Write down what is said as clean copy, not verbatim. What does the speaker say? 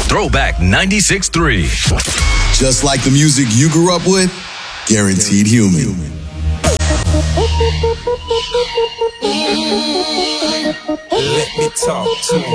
Throwback 96.3. Just like the music you grew up with, guaranteed human. Let me talk to you.